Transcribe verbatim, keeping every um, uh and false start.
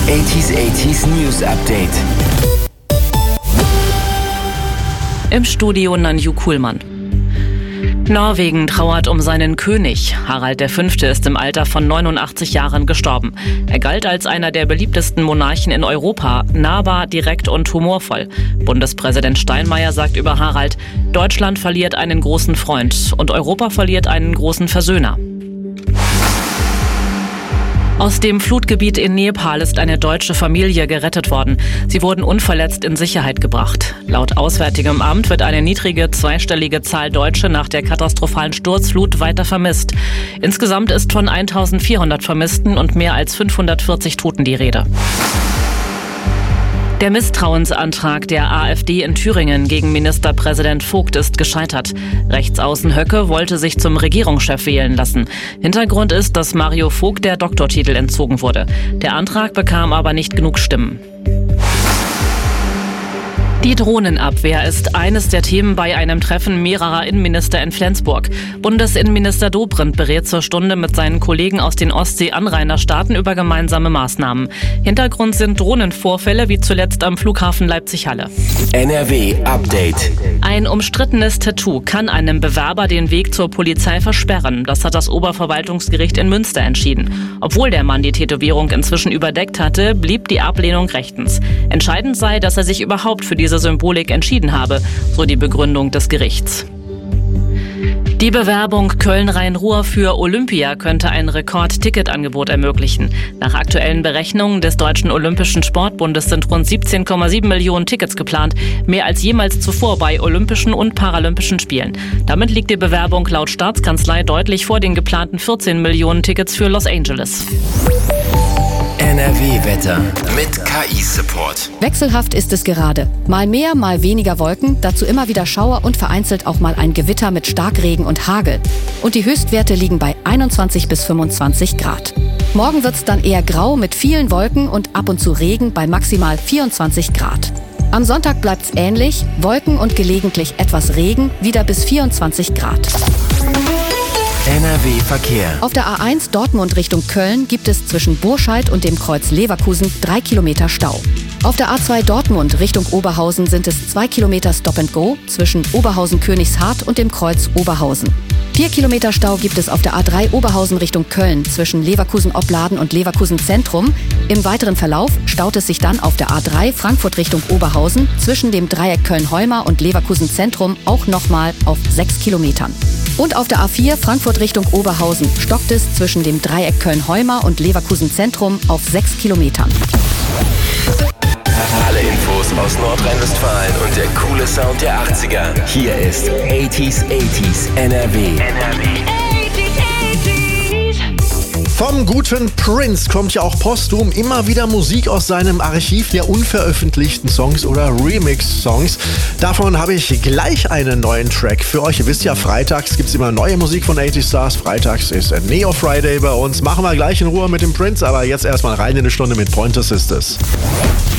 achtziger achtziger News Update. Im Studio Nanju Kuhlmann. Norwegen trauert um seinen König. Harald der Fünfte ist im Alter von neunundachtzig Jahren gestorben. Er galt als einer der beliebtesten Monarchen in Europa, nahbar, direkt und humorvoll. Bundespräsident Steinmeier sagt über Harald: Deutschland verliert einen großen Freund und Europa verliert einen großen Versöhner. Aus dem Flutgebiet in Nepal ist eine deutsche Familie gerettet worden. Sie wurden unverletzt in Sicherheit gebracht. Laut Auswärtigem Amt wird eine niedrige zweistellige Zahl Deutsche nach der katastrophalen Sturzflut weiter vermisst. Insgesamt ist von eintausendvierhundert Vermissten und mehr als fünfhundertvierzig Toten die Rede. Der Misstrauensantrag der AfD in Thüringen gegen Ministerpräsident Vogt ist gescheitert. Rechtsaußen Höcke wollte sich zum Regierungschef wählen lassen. Hintergrund ist, dass Mario Vogt der Doktortitel entzogen wurde. Der Antrag bekam aber nicht genug Stimmen. Die Drohnenabwehr ist eines der Themen bei einem Treffen mehrerer Innenminister in Flensburg. Bundesinnenminister Dobrindt berät zur Stunde mit seinen Kollegen aus den Ostsee-Anrainerstaaten über gemeinsame Maßnahmen. Hintergrund sind Drohnenvorfälle wie zuletzt am Flughafen Leipzig-Halle. N R W Update. Ein umstrittenes Tattoo kann einem Bewerber den Weg zur Polizei versperren. Das hat das Oberverwaltungsgericht in Münster entschieden. Obwohl der Mann die Tätowierung inzwischen überdeckt hatte, blieb die Ablehnung rechtens. Entscheidend sei, dass er sich überhaupt für diese Symbolik entschieden habe, so die Begründung des Gerichts. Die Bewerbung Köln-Rhein-Ruhr für Olympia könnte ein Rekord-Ticketangebot ermöglichen. Nach aktuellen Berechnungen des Deutschen Olympischen Sportbundes sind rund siebzehn Komma sieben Millionen Tickets geplant, mehr als jemals zuvor bei Olympischen und Paralympischen Spielen. Damit liegt die Bewerbung laut Staatskanzlei deutlich vor den geplanten vierzehn Millionen Tickets für Los Angeles. N R W-Wetter mit K I-Support. Wechselhaft ist es gerade. Mal mehr, mal weniger Wolken, dazu immer wieder Schauer und vereinzelt auch mal ein Gewitter mit Starkregen und Hagel. Und die Höchstwerte liegen bei einundzwanzig bis fünfundzwanzig Grad. Morgen wird's dann eher grau mit vielen Wolken und ab und zu Regen bei maximal vierundzwanzig Grad. Am Sonntag bleibt's ähnlich, Wolken und gelegentlich etwas Regen, wieder bis vierundzwanzig Grad. N R W-Verkehr. Auf der A eins Dortmund Richtung Köln gibt es zwischen Burscheid und dem Kreuz Leverkusen drei Kilometer Stau. Auf der A zwei Dortmund Richtung Oberhausen sind es zwei Kilometer Stop and Go zwischen Oberhausen-Königshardt und dem Kreuz Oberhausen. Vier Kilometer Stau gibt es auf der A drei Oberhausen Richtung Köln zwischen Leverkusen-Opladen und Leverkusen-Zentrum. Im weiteren Verlauf staut es sich dann auf der A drei Frankfurt Richtung Oberhausen zwischen dem Dreieck Köln-Heuma und Leverkusen-Zentrum auch nochmal auf sechs Kilometern. Und auf der A vier Frankfurt Richtung Oberhausen stockt es zwischen dem Dreieck Köln-Heuma und Leverkusen-Zentrum auf sechs Kilometern. Alle Infos aus Nordrhein-Westfalen und der coole Sound der achtziger. Hier ist achtziger achtziger N R W. N R W. Vom guten Prince kommt ja auch posthum immer wieder Musik aus seinem Archiv der unveröffentlichten Songs oder Remix-Songs. Davon habe ich gleich einen neuen Track für euch. Ihr wisst ja, freitags gibt es immer neue Musik von achtzig Stars. Freitags ist Neo Friday bei uns. Machen wir gleich in Ruhe mit dem Prince, aber jetzt erstmal rein in eine Stunde mit Pointer Sisters.